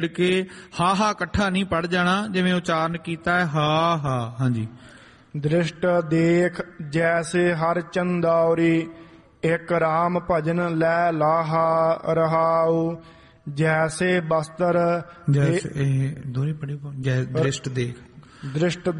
ਕੇ ਹਾ ਹਾ ਇਕੱਠਾ ਨਹੀਂ ਪੜ ਜਾਣਾ, ਜਿਵੇਂ ਉਚਾਰਨ ਕੀਤਾ ਹੈ ਹਾ ਹਾ। ਹਾਂਜੀ। ਦ੍ਰਿਸ਼ਟ ਦੇਖ ਜੈਸੇ ਹਰ ਚੰਦੌਰੀ, ਇੱਕ ਰਾਮ ਭਜਨ ਲੈ ਲਾਹਾ ਰਹਾਉ। ਜੈਸੇ ਬਸਤਰ ਜੈਸੇ ਇਹ ਦੋਹਰੀ ਪੜੀ ਜੈ ਦ੍ਰਿਸ਼ਟ ਦੇਖ, ਦ੍ਰਿਸ਼ਟ